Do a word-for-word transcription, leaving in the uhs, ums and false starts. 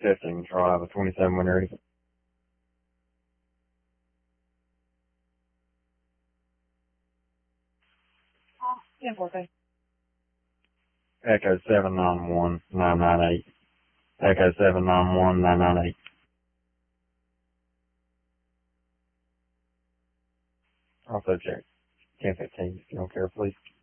Testing, control, I have a twenty-seven when ready. ten four, okay. Echo seven nine one nine nine eight. Echo seven nine one nine nine eight. Also check ten fifteen if you don't care, please.